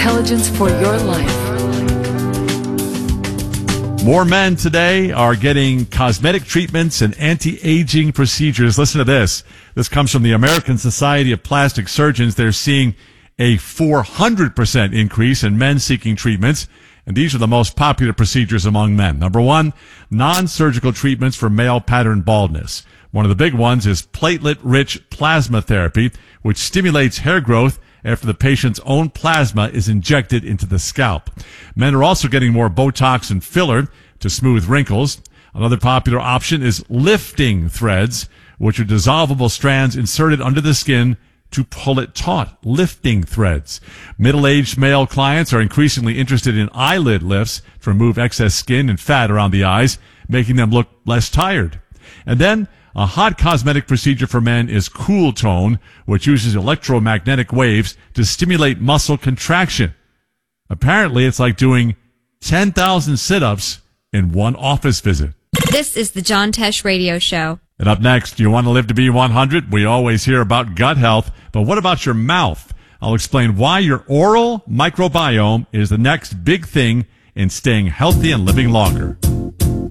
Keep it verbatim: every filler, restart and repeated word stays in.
intelligence for your life. More men today are getting cosmetic treatments and anti-aging procedures. Listen to this. This comes from the American Society of Plastic Surgeons. They're seeing a four hundred percent increase in men seeking treatments. And these are the most popular procedures among men. Number one, non-surgical treatments for male pattern baldness. One of the big ones is platelet-rich plasma therapy, which stimulates hair growth after the patient's own plasma is injected into the scalp. Men are also getting more Botox and filler to smooth wrinkles. Another popular option is lifting threads, which are dissolvable strands inserted under the skin to pull it taut. Lifting threads. Middle-aged male clients are increasingly interested in eyelid lifts to remove excess skin and fat around the eyes, making them look less tired. And then a hot cosmetic procedure for men is Cool Tone, which uses electromagnetic waves to stimulate muscle contraction. Apparently, it's like doing ten thousand sit-ups in one office visit. This is the John Tesh Radio Show. And up next, do you want to live to be one hundred? We always hear about gut health, but what about your mouth? I'll explain why your oral microbiome is the next big thing in staying healthy and living longer.